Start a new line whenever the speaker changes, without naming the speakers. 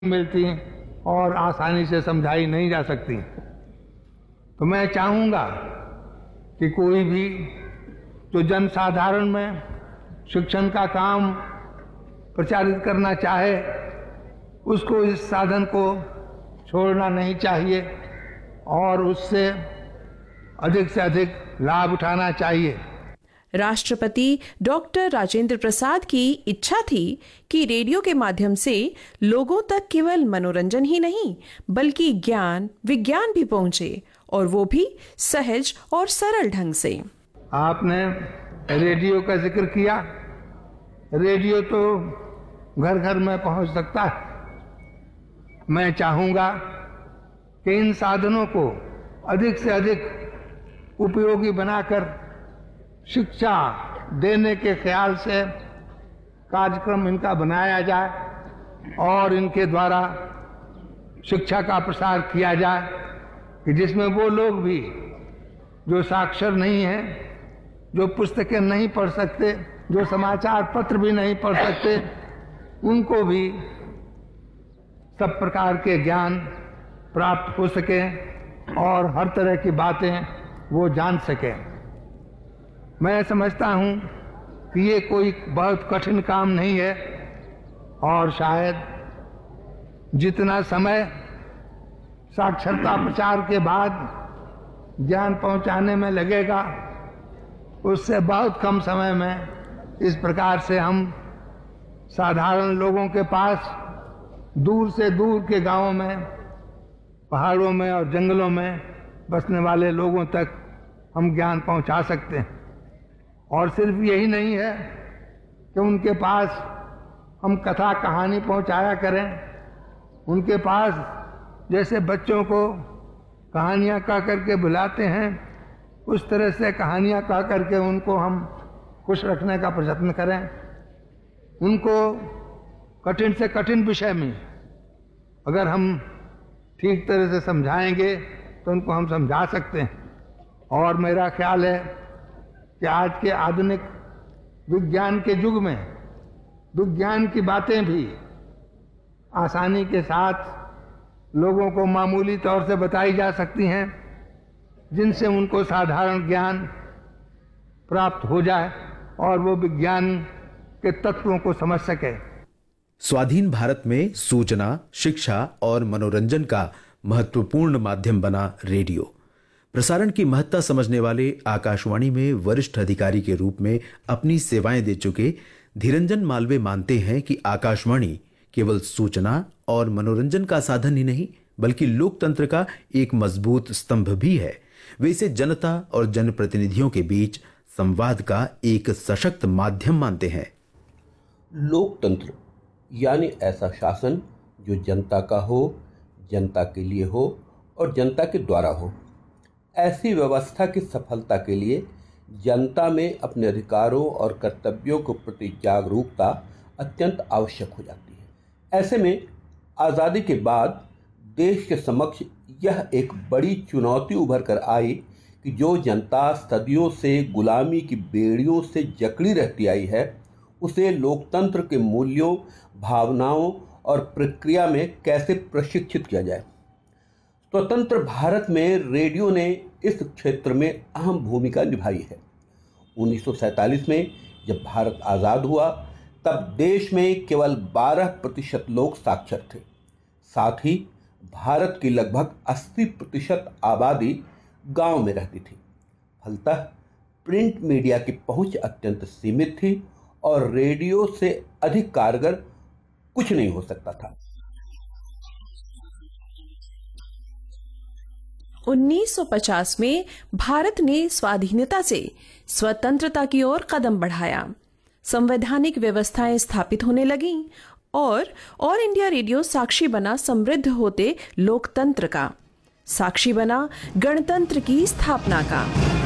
मिलती और आसानी से समझाई नहीं जा सकती। तो मैं चाहूँगा कि कोई भी जो जनसाधारण में शिक्षण का काम प्रचारित करना चाहे, उसको इस साधन को छोड़ना नहीं चाहिए और उससे अधिक से अधिक लाभ उठाना चाहिए।
राष्ट्रपति डॉक्टर राजेंद्र प्रसाद की इच्छा थी कि रेडियो के माध्यम से लोगों तक केवल मनोरंजन ही नहीं बल्कि ज्ञान विज्ञान भी पहुंचे, और वो भी सहज और सरल ढंग से।
आपने रेडियो का जिक्र किया। रेडियो तो घर घर में पहुंच सकता है। मैं चाहूंगा कि इन साधनों को अधिक से अधिक उपयोगी बनाकर शिक्षा देने के ख्याल से कार्यक्रम इनका बनाया जाए और इनके द्वारा शिक्षा का प्रसार किया जाए कि जिसमें वो लोग भी जो साक्षर नहीं हैं, जो पुस्तकें नहीं पढ़ सकते, जो समाचार पत्र भी नहीं पढ़ सकते, उनको भी सब प्रकार के ज्ञान प्राप्त हो सके और हर तरह की बातें वो जान सकें। मैं समझता हूँ कि ये कोई बहुत कठिन काम नहीं है और शायद जितना समय साक्षरता प्रचार के बाद ज्ञान पहुँचाने में लगेगा, उससे बहुत कम समय में इस प्रकार से हम साधारण लोगों के पास दूर से दूर के गांवों में, पहाड़ों में और जंगलों में बसने वाले लोगों तक हम ज्ञान पहुंचा सकते हैं। और सिर्फ यही नहीं है कि उनके पास हम कथा कहानी पहुंचाया करें, उनके पास जैसे बच्चों को कहानियां कह करके बुलाते हैं, उस तरह से कहानियां कह करके उनको हम खुश रखने का प्रयत्न करें। उनको कठिन से कठिन विषय में अगर हम ठीक तरह से समझाएंगे तो उनको हम समझा सकते हैं। और मेरा ख्याल है कि आज के आधुनिक विज्ञान के युग में विज्ञान की बातें भी आसानी के साथ लोगों को मामूली तौर से बताई जा सकती हैं, जिनसे उनको साधारण ज्ञान प्राप्त हो जाए और वो विज्ञान के तत्वों को समझ सके।
स्वाधीन भारत में सूचना, शिक्षा और मनोरंजन का महत्वपूर्ण माध्यम बना रेडियो। प्रसारण की महत्ता समझने वाले आकाशवाणी में वरिष्ठ अधिकारी के रूप में अपनी सेवाएं दे चुके धीरंजन मालवीय मानते हैं कि आकाशवाणी केवल सूचना और मनोरंजन का साधन ही नहीं बल्कि लोकतंत्र का एक मजबूत स्तंभ भी है। वे इसे जनता और जनप्रतिनिधियों के बीच संवाद का एक सशक्त माध्यम मानते हैं।
लोकतंत्र यानी ऐसा शासन जो जनता का हो, जनता के लिए हो और जनता के द्वारा हो। ऐसी व्यवस्था की सफलता के लिए जनता में अपने अधिकारों और कर्तव्यों के प्रति जागरूकता अत्यंत आवश्यक हो जाती है। ऐसे में आज़ादी के बाद देश के समक्ष यह एक बड़ी चुनौती उभर कर आई कि जो जनता सदियों से गुलामी की बेड़ियों से जकड़ी रहती आई है, उसे लोकतंत्र के मूल्यों, भावनाओं और प्रक्रिया में कैसे प्रशिक्षित किया जाए। स्वतंत्र भारत में रेडियो ने इस क्षेत्र में अहम भूमिका निभाई है। 1947 में जब भारत आज़ाद हुआ, तब देश में केवल 12% लोग साक्षर थे। साथ ही भारत की लगभग 80% आबादी गांव में रहती थी। फलतः प्रिंट मीडिया की पहुंच अत्यंत सीमित थी और रेडियो से अधिक कारगर कुछ नहीं हो सकता था।
1950 में भारत ने स्वाधीनता से स्वतंत्रता की ओर कदम बढ़ाया। संवैधानिक व्यवस्थाएं स्थापित होने लगीं और ऑल इंडिया रेडियो साक्षी बना समृद्ध होते लोकतंत्र का, साक्षी बना गणतंत्र की स्थापना का।